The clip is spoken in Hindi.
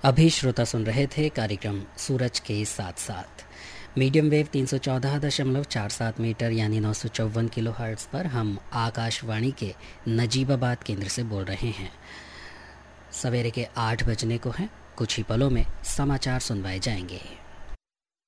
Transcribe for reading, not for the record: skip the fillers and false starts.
अभी श्रोता सुन रहे थे कार्यक्रम सूरज के साथ साथ मीडियम वेव 314.47 मीटर यानी 954 किलो हर्ट्ज पर हम आकाशवाणी के नजीबाबाद केंद्र से बोल रहे हैं। सवेरे के 8 बजने को हैं। कुछ ही पलों में समाचार सुनवाए जाएंगे।